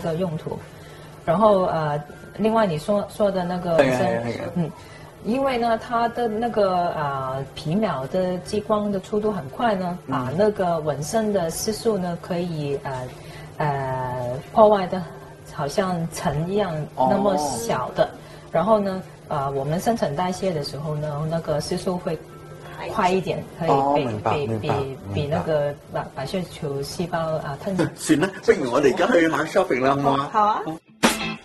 个用途。然后另外你说的那个纹身，因为呢它的那个皮秒的激光的速度很快呢，把那个纹身的色素呢可以破坏的好像尘一样那么小的，然后呢我们新陈代謝嘅時候呢，那個色素會快一點，可以比那個白血球細胞吞。 算啦，不如我哋而家去下 shopping 啦，好唔好啊？ 好啊。